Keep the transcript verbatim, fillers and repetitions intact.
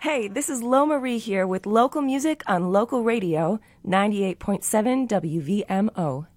Hey, this is Lo Marie here with local music on local radio, ninety-eight point seven W V M O.